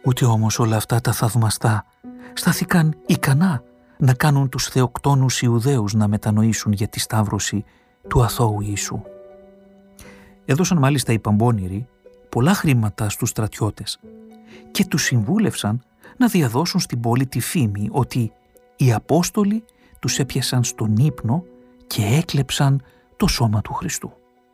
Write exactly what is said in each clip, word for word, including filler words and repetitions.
Ούτε όμως όλα αυτά τα θαυμαστά στάθηκαν ικανά να κάνουν τους θεοκτόνους Ιουδαίους να μετανοήσουν για τη σταύρωση του αθώου Ιησού. Έδωσαν μάλιστα οι παμπώνηροι πολλά χρήματα στους στρατιώτες και τους συμβούλευσαν να διαδώσουν στην πόλη τη φήμη ότι οι Απόστολοι τους έπιασαν στον ύπνο και έκλεψαν το σώμα του Χριστού.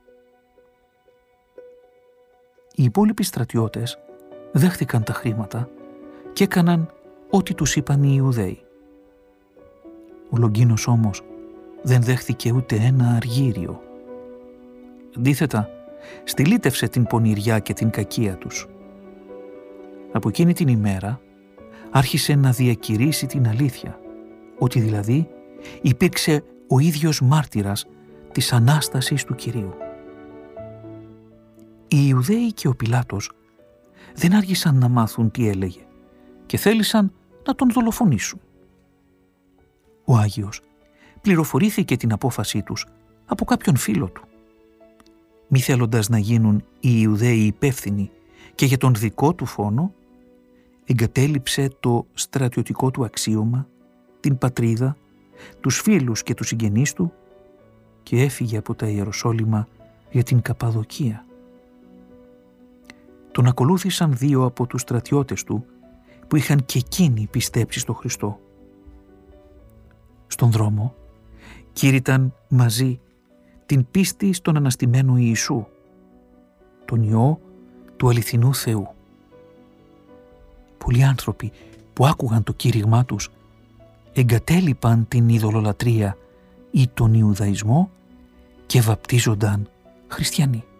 Οι υπόλοιποι στρατιώτες δέχτηκαν τα χρήματα και έκαναν ό,τι τους είπαν οι Ιουδαίοι. Ο Λογκίνος όμως δεν δέχθηκε ούτε ένα αργύριο. Αντίθετα, στυλίτευσε την πονηριά και την κακία τους. Από εκείνη την ημέρα άρχισε να διακηρύσει την αλήθεια, ότι δηλαδή υπήρξε ο ίδιος μάρτυρας της Ανάστασης του Κυρίου. Οι Ιουδαίοι και ο Πιλάτος δεν άργησαν να μάθουν τι έλεγε και θέλησαν να τον δολοφονήσουν. Ο Άγιος πληροφορήθηκε την απόφασή τους από κάποιον φίλο του. Μη θέλοντας να γίνουν οι Ιουδαίοι υπεύθυνοι και για τον δικό του φόνο, εγκατέλειψε το στρατιωτικό του αξίωμα, την πατρίδα, τους φίλους και τους συγγενείς του και έφυγε από τα Ιεροσόλυμα για την Καπαδοκία. Τον ακολούθησαν δύο από τους στρατιώτες του που είχαν και εκείνοι πιστέψει στο Χριστό. Στον δρόμο κήρυταν μαζί την πίστη στον αναστημένο Ιησού, τον Υιό του αληθινού Θεού. Πολλοί άνθρωποι που άκουγαν το κήρυγμά τους εγκατέλειπαν την ειδωλολατρία ή τον Ιουδαϊσμό και βαπτίζονταν χριστιανοί.